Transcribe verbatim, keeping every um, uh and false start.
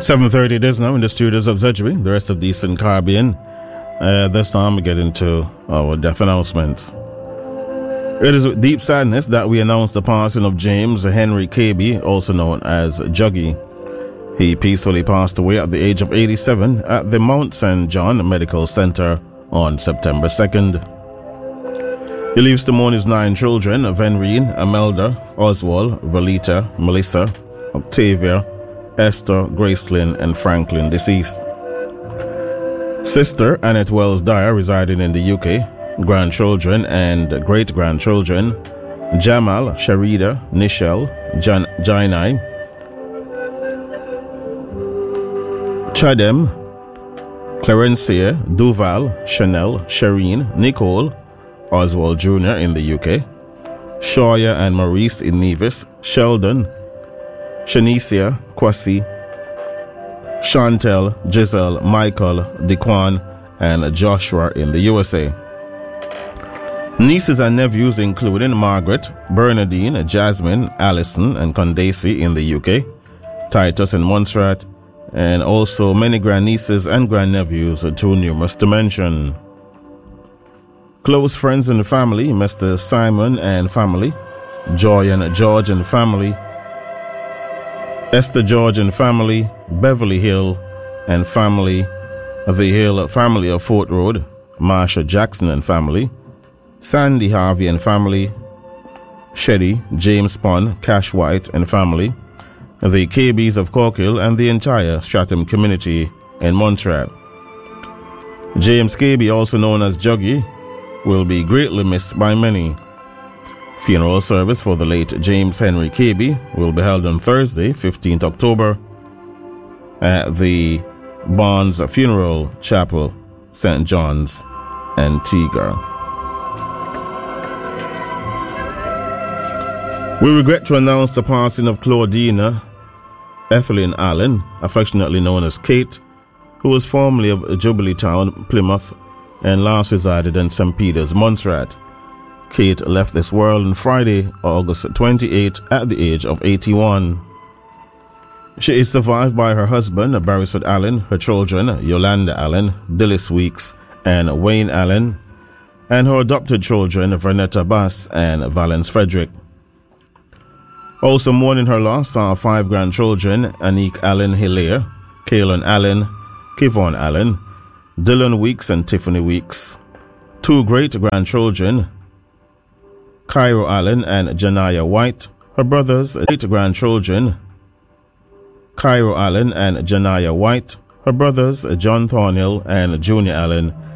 seven thirty it is now in the studios of Zedgery, the rest of the Eastern Caribbean. Uh, this time we get into our death announcements. It is with deep sadness that we announce the passing of James Henry Kirby, also known as Juggy. He peacefully passed away at the age of eighty-seven at the Mount Saint John Medical Center on September second. He leaves to mourn his nine children, Venrine, Amelda, Oswald, Valita, Melissa, Octavia, Esther, Gracelyn, and Franklin, deceased. Sister Annette Wells Dyer, residing in the U K. Grandchildren and great-grandchildren, Jamal, Sharida, Nichelle, Jan- Jainai, Chadem, Clarencia, Duval, Chanel, Shireen, Nicole, Oswald Junior in the U K, Shoya and Maurice in Nevis, Sheldon, Shanicia, Kwasi, Chantel, Giselle, Michael, Dequan, and Joshua in the U S A. Nieces and nephews including Margaret, Bernadine, Jasmine, Allison, and Condace in the U K, Titus in Montserrat, and also many grandnieces and grandnephews too numerous to mention. Close friends and family, Mister Simon and family, Joy and George and family, Esther George and family, Beverly Hill and family, the Hill family of Fort Road, Marsha Jackson and family, Sandy Harvey and family, Shetty, James Pond, Cash White and family, the K Bs of Corkhill and the entire Stratham community in Montreal. James Kirby, also known as Juggy, will be greatly missed by many. Funeral service for the late James Henry Kirby will be held on Thursday, fifteenth October, at the Barnes Funeral Chapel, Saint John's, Antigua. We regret to announce the passing of Claudina Ethelyn Allen, affectionately known as Kate, who was formerly of Jubileetown, Plymouth, and last resided in Saint Peter's, Montserrat. Kate left this world on Friday, August twenty-eighth, at the age of eighty-one. She is survived by her husband, Beresford Allen, her children, Yolanda Allen, Dillis Weeks, and Wayne Allen, and her adopted children, Vernetta Bass and Valence Frederick. Also mourning her loss are five grandchildren, Anique Allen Hilaire, Kaylin Allen, Kivon Allen, Dylan Weeks and Tiffany Weeks. Two great-grandchildren, Cairo Allen and Janaya White. Her brothers, great-grandchildren, Cairo Allen and Janaya White. Her brothers, John Thornhill and Junior Allen.